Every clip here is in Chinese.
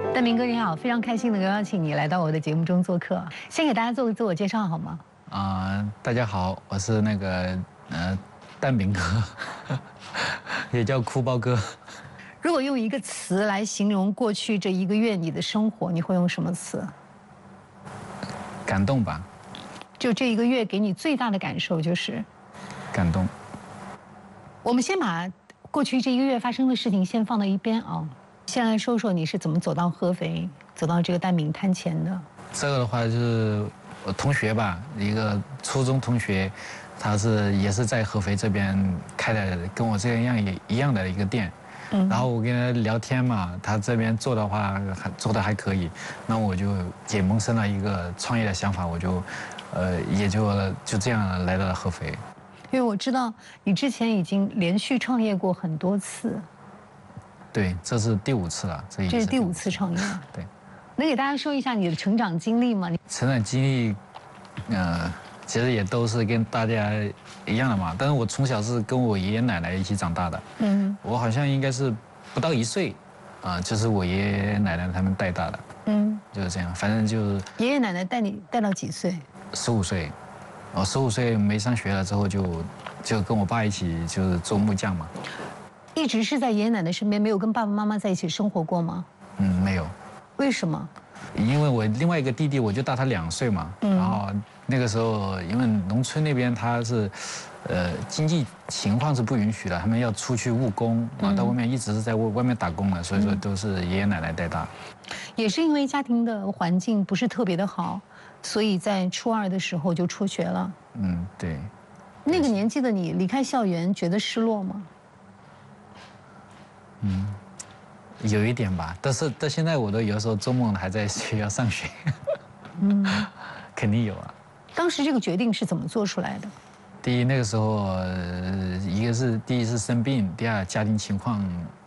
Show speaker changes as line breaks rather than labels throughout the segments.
大明哥你好，非常开心能够邀请你来到我的节目中做客。先给大家做个自我介绍好吗？
大家好，我是那个蛋饼哥，也叫哭包哥。
如果用一个词来形容过去这1个月你的生活，你会用什么词？
感动吧。
就这1个月给你最大的感受就是
感动。
我们先把过去这1个月发生的事情先放到一边啊，先来说说你是怎么走到合肥，走到这个蛋饼摊前的。
这个的话就是我同学吧，一个初中同学，他也是在合肥这边开的跟我这样一样的一个店。然后我跟他聊天嘛，他这边做的话做的还可以，那我就也萌生了一个创业的想法，我就也就这样来到了合肥。
因为我知道你之前已经连续创业过很多次。
对，这是第5次了，
这是第5次创业。
对，
能给大家说一下你的成长经历吗？
成长经历，其实也都是跟大家一样的嘛。但是我从小是跟我爷爷奶奶一起长大的。我好像应该是不到1岁，就是我爷爷奶奶他们带大的。就是这样，反正就是
爷爷奶奶带你带到几岁
？15岁。我15岁没上学了之后就跟我爸一起就是做木匠嘛。
一直是在爷爷奶奶身边，没有跟爸爸妈妈在一起生活过吗？
没有。
为什么？
因为我另外一个弟弟，我就大他2岁嘛。然后那个时候，因为农村那边他是，经济情况是不允许的，他们要出去务工啊，到外面一直是在外面打工的，所以说都是爷爷奶奶带大。
也是因为家庭的环境不是特别的好，所以在初2的时候就辍学了。
对。
那个年纪的你离开校园，觉得失落吗？
有一点吧，但是到现在我都有时候周末还在学校上学。肯定有啊。
当时这个决定是怎么做出来的？
第一，那个时候，第一是生病，第二家庭情况，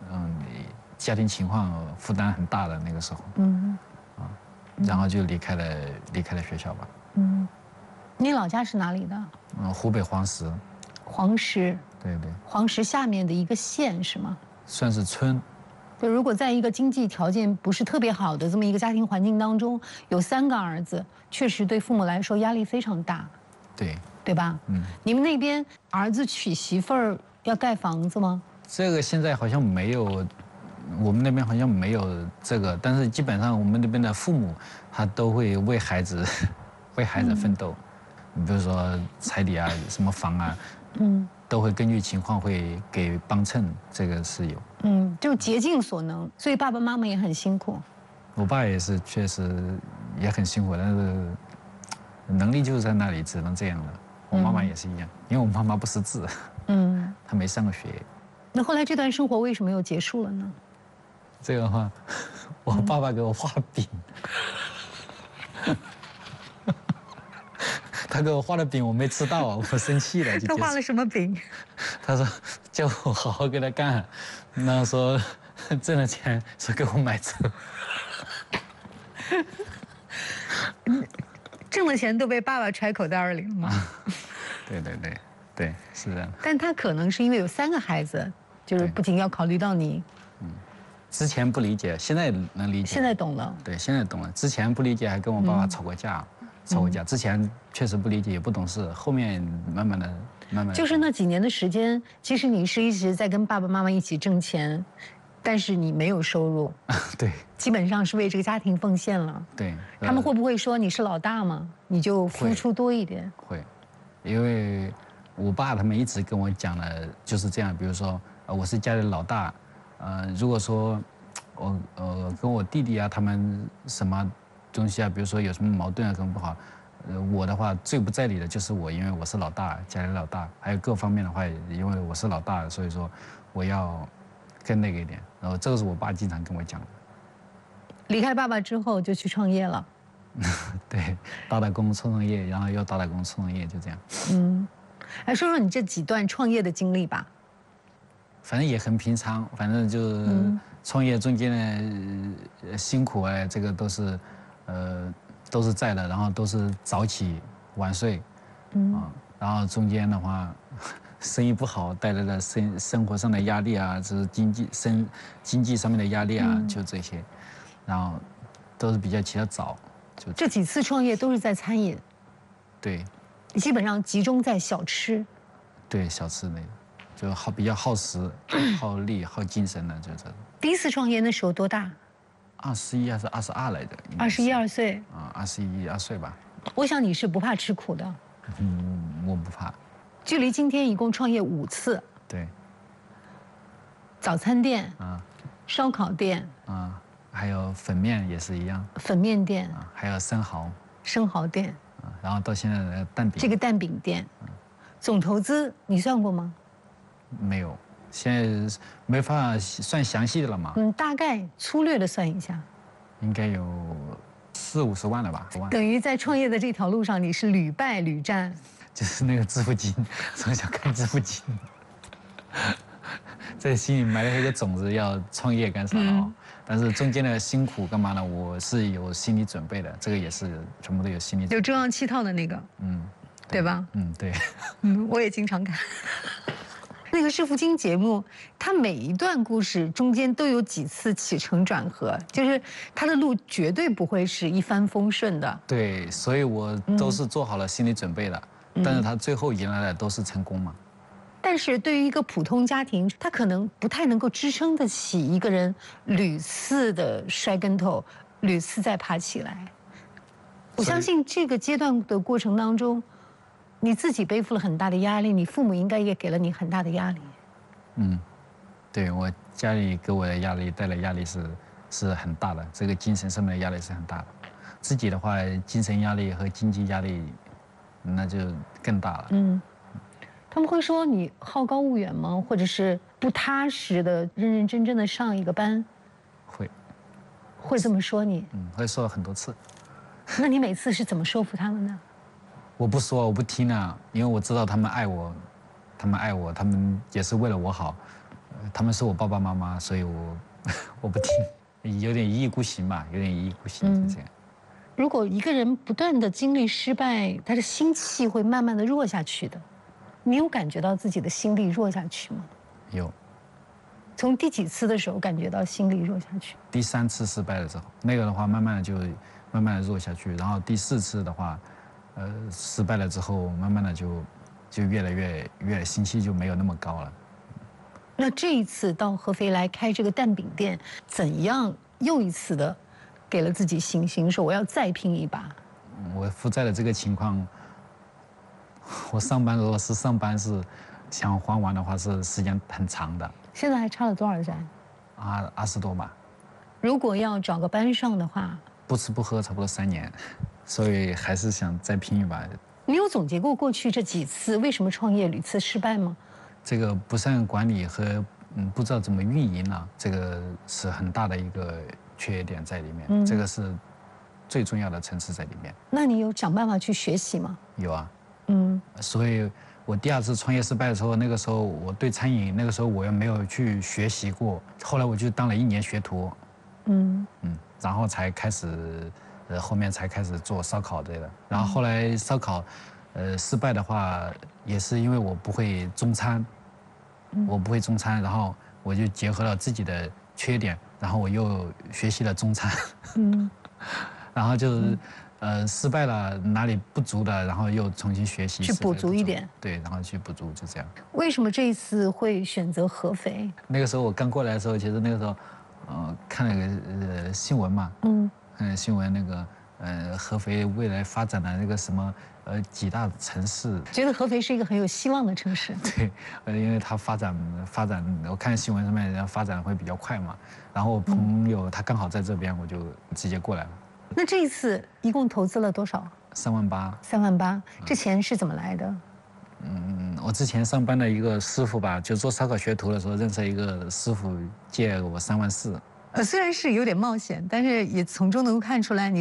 负担很大的那个时候。然后就离开了学校吧。
你老家是哪里的？
湖北黄石。
黄石。对。黄石下面的一个县是吗？
算是村。
就如果在一个经济条件不是特别好的这么一个家庭环境当中，有3个儿子，确实对父母来说压力非常大。对吧？你们那边儿子娶媳妇儿要盖房子吗？
这个现在好像没有，我们那边好像没有这个，但是基本上我们那边的父母他都会为孩子奋斗。你比如说彩礼啊，什么房啊，都会根据情况会给帮衬，这个是有。
就竭尽所能，所以爸爸妈妈也很辛苦。
我爸也是，确实也很辛苦，但是能力就是在那里，只能这样了。我妈妈也是一样，因为我妈妈不识字，她没上过学。
那后来这段生活为什么又结束了呢？
这个的话，我爸爸给我画饼。他给我画的饼我没吃到啊，我生气了。
他画了什么饼？
他说叫我好好给他干，然后说挣了钱说给我买车。
挣了钱都被爸爸揣口袋里了吗？
对，是这样。
但他可能是因为有3个孩子，就是不仅要考虑到你。
之前不理解，现在能理解。
现在懂了。
对，现在懂了。之前不理解，还跟我爸爸吵过架。之前确实不理解，也不懂事，后面慢慢的。
就是那几年的时间，其实你是一直在跟爸爸妈妈一起挣钱，但是你没有收入。
对。
基本上是为这个家庭奉献了。
对。
他们会不会说你是老大吗？你就付出多一点？
会，因为我爸他们一直跟我讲的就是这样，比如说我是家里老大，如果说我跟我弟弟啊他们什么东西啊，比如说有什么矛盾啊，什么不好，我的话最不在理的就是我，因为我是老大，家里老大，还有各方面的话，因为我是老大，所以说我要更那个一点。然后这个是我爸经常跟我讲的。
离开爸爸之后就去创业了。
对，打工创业，然后又打工创业，就这样。
来说说你这几段创业的经历吧。
反正也很平常，反正就是创业中间的辛苦啊，这个都是在的，然后都是早起晚睡，然后中间的话，生意不好带来的生活上的压力啊，就是经济上面的压力啊，就这些。 然后都是比较起得早。就
这几次创业都是在餐饮。
对。
基本上集中在小吃。对，
小吃类，就比较耗时、耗力、耗精神的，就这种。
第一次创业那时候多大
？21还是22来着
？21、22岁。
21、22岁吧。
我想你是不怕吃苦的。
我不怕。
距离今天一共创业5次。
对。
早餐店。烧烤店。
还有粉面也是一样。
粉面店。
还有生蚝
店。
然后到现在的蛋饼。
这个蛋饼店。总投资你算过吗？
没有，现在没法算详细的了嘛。
大概粗略的算一下。
应该有40、50万了吧。
等于在创业的这条路上，你是屡败屡战。
就是那个致富经，从小看致富经，在心里埋了一个种子，要创业干啥啊？但是中间的辛苦干嘛呢？我是有心理准备的，这个也是全部都有心理准备。
有中央7套的那个，对吧？
对。
我也经常看。那个致富经节目，它每一段故事中间都有几次起承转合，就是它的路绝对不会是一帆风顺的。
对，所以我都是做好了心理准备的，但是它最后迎来的都是成功嘛。
但是对于一个普通家庭，他可能不太能够支撑得起一个人屡次的摔跟头，屡次再爬起来。我相信这个阶段的过程当中，你自己背负了很大的压力，你父母应该也给了你很大的压力。
对，我家里给我的压力带来压力是很大的，这个精神上面的压力是很大的。自己的话，精神压力和经济压力那就更大了。
他们会说你好高骛远吗？或者是不踏实的、认认真真的上一个班？会这么说你？
会说了很多次。
那你每次是怎么说服他们呢？
我不说，我不听啊，因为我知道他们爱我，他们也是为了我好，他们是我爸爸妈妈，所以我不听，有点一意孤行吧，就这样。
如果一个人不断的经历失败，他的心气会慢慢的弱下去的。你有感觉到自己的心力弱下去吗？
有。
从第几次的时候感觉到心力弱下去？
第3次失败的时候，那个的话慢慢的弱下去，然后第4次的话，失败了之后，慢慢的就越来越心气就没有那么高了。
那这一次到合肥来开这个蛋饼店，怎样又一次的给了自己信心，说我要再拼一把？
我负债的这个情况。我上班如果是想还完的话，是时间很长的。
现在还差了多少债
？20多吧。
如果要找个班上的话，
不吃不喝差不多3年，所以还是想再拼一把。
你有总结过去这几次为什么创业屡次失败吗？
这个不善管理和不知道怎么运营了，这个是很大的一个缺点在里面。这个是最重要的层次在里面。那
你有想办法去学习吗？
有啊。所以我第2次创业失败的时候，那个时候我对餐饮，那个时候我又没有去学习过，后来我就当了1年学徒，然后才开始，后面才开始做烧烤之类的。然后后来烧烤，失败的话，也是因为我不会中餐，然后我就结合了自己的缺点，然后我又学习了中餐，然后就是。失败了哪里不足的，然后又重新学习，
去补足一点。
对，然后去补足，就这样。
为什么这一次会选择合肥？
那个时候我刚过来的时候，其实那个时候，看了个新闻嘛，看新闻那个合肥未来发展的那个什么几大城市，
觉得合肥是一个很有希望的城市。
对，因为它发展，我看新闻上面人家发展会比较快嘛。然后我朋友他刚好在这边，我就直接过来了。
那这一次一共投资了多少
？3万8。
3万8，这钱是怎么来的？
我之前上班的一个师傅吧，就做烧烤学徒的时候认识一个师傅，借我3万4。
虽然是有点冒险，但是也从中能够看出来你。